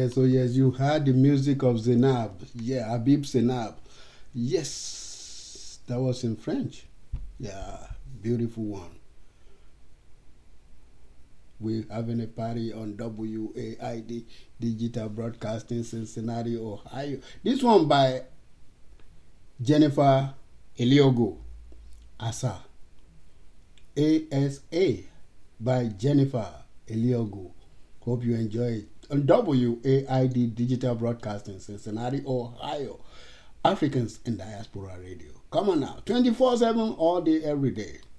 oh yes, you heard the music of Zainab. Yeah, Habib Zainab. Yes, that was in French. Yeah, beautiful one. We're having a party on WAID Digital Broadcasting, Cincinnati, Ohio. This one by Jennifer Eliogo. Asa. ASA by Jennifer Eliogo. Hope you enjoy it. On WAID Digital Broadcasting, Cincinnati, Ohio. Africans in Diaspora Radio. Come on now. 24/7 all day, every day.